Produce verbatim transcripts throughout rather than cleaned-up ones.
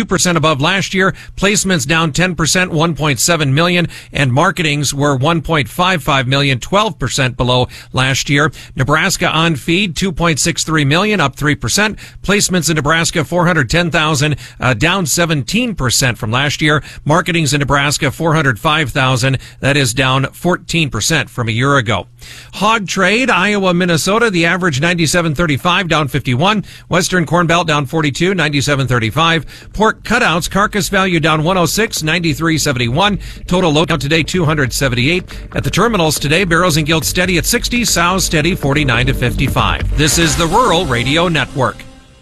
two percent above last year. Placements down ten percent, one point seven million, and marketings were one point five five million, twelve percent below last year. Nebraska on feed, two point six three million, up three percent. Placements in Nebraska, four hundred ten thousand, uh, down seventeen percent from last year. Marketings in Nebraska, four hundred five thousand, that is down fourteen percent from a year ago. Hog trade, Iowa, Minnesota, the average ninety-seven thirty-five, down fifty-one. Western Corn Belt down forty-two, ninety-seven thirty-five. Pork cutouts, carcass value down one oh six, ninety-three seventy-one. Total load count today, two hundred seventy-eight. At the terminals today, barrels and gilts steady at sixty, sows steady forty-nine to fifty-five. This is the Rural Radio Network.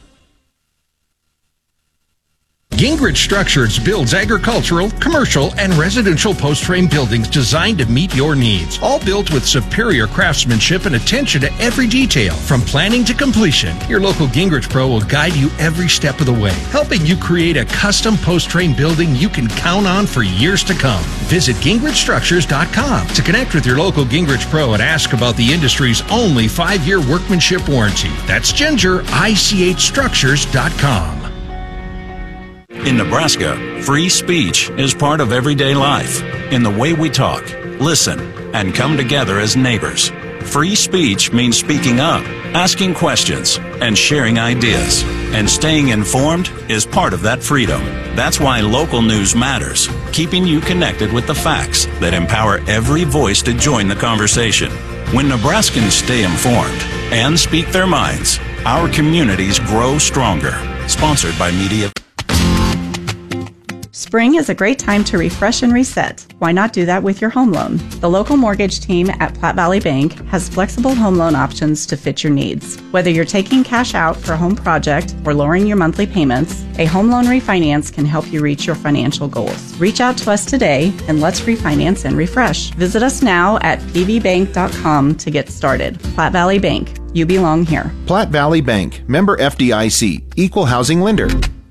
Gingrich Structures builds agricultural, commercial, and residential post-frame buildings designed to meet your needs. All built with superior craftsmanship and attention to every detail. From planning to completion, your local Gingrich Pro will guide you every step of the way, helping you create a custom post-frame building you can count on for years to come. Visit Gingrich Structures dot com to connect with your local Gingrich Pro and ask about the industry's only five-year workmanship warranty. That's Ginger I C H Structures dot com. In Nebraska, free speech is part of everyday life. In the way we talk, listen, and come together as neighbors. Free speech means speaking up, asking questions, and sharing ideas. And staying informed is part of that freedom. That's why local news matters, keeping you connected with the facts that empower every voice to join the conversation. When Nebraskans stay informed and speak their minds, our communities grow stronger. Sponsored by Media. Spring is a great time to refresh and reset. Why not do that with your home loan? The local mortgage team at Platte Valley Bank has flexible home loan options to fit your needs. Whether you're taking cash out for a home project or lowering your monthly payments, a home loan refinance can help you reach your financial goals. Reach out to us today and let's refinance and refresh. Visit us now at p v bank dot com to get started. Platte Valley Bank. You belong here. Platte Valley Bank. Member F D I C. Equal housing lender.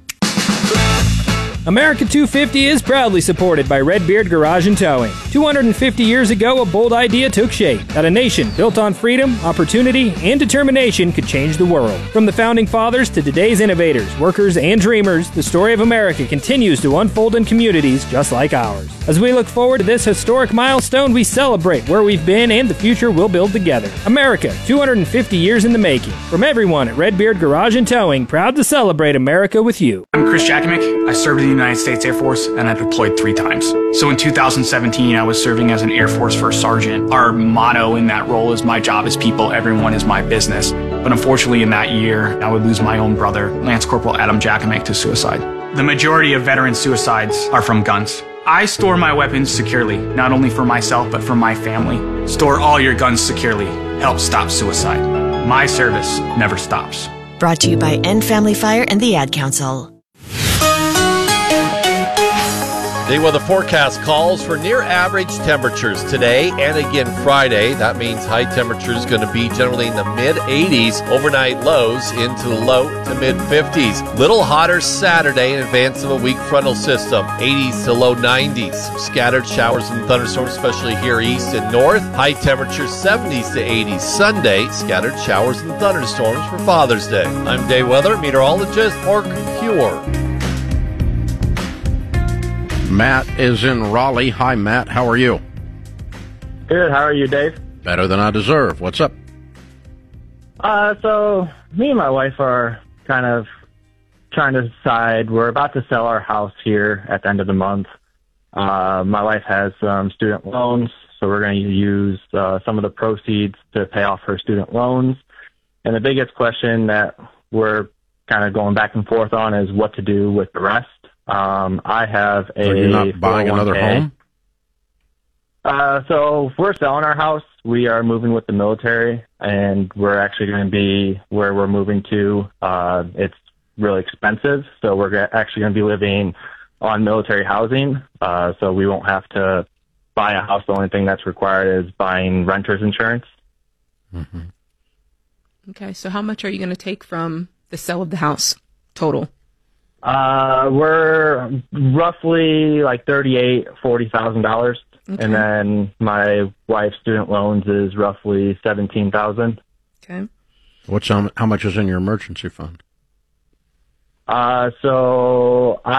America two fifty is proudly supported by Redbeard Garage and Towing. two hundred fifty years ago, a bold idea took shape that a nation built on freedom, opportunity, and determination could change the world. From the founding fathers to today's innovators, workers, and dreamers, the story of America continues to unfold in communities just like ours. As we look forward to this historic milestone, we celebrate where we've been and the future we'll build together. America, two hundred fifty years in the making. From everyone at Redbeard Garage and Towing, proud to celebrate America with you. I'm Chris Jakimick. I served in the United States Air Force, and I deployed three times. So in two thousand seventeen, I was serving as an Air Force First Sergeant. Our motto in that role is, my job is people, everyone is my business. But unfortunately in that year, I would lose my own brother, Lance Corporal Adam Jakimick, to suicide. The majority of veteran suicides are from guns. I store my weapons securely, not only for myself, but for my family. Store all your guns securely. Help stop suicide. My service never stops. Brought to you by End Family Fire and the Ad Council. The weather forecast calls for near average temperatures today and again Friday. That means high temperatures going to be generally in the mid eighties, overnight lows into the low to mid fifties. Little hotter Saturday in advance of a weak frontal system, eighties to low nineties. Scattered showers and thunderstorms, especially here east and north. High temperatures seventies to eighties Sunday. Scattered showers and thunderstorms for Father's Day. I'm Dave Weather, meteorologist, Mark Pure. Matt is in Raleigh. Hi, Matt. How are you? Good. How are you, Dave? Better than I deserve. What's up? Uh, so me and my wife are kind of trying to decide. We're about to sell our house here at the end of the month. Uh, my wife has some student loans, so we're going to use uh, some of the proceeds to pay off her student loans. And the biggest question that we're kind of going back and forth on is what to do with the rest. Um, I have a. So you're not buying another home? Uh, so if we're selling our house, we are moving with the military, and we're actually going to be where we're moving to. Uh, it's really expensive, so we're actually going to be living on military housing. Uh, so we won't have to buy a house. The only thing that's required is buying renter's insurance. Mm-hmm. Okay, so how much are you going to take from the sale of the house total? Uh, we're roughly like thirty-eight, forty thousand dollars, okay. And then my wife's student loans is roughly seventeen thousand. Okay. What's um, how much is in your emergency fund? Uh, so I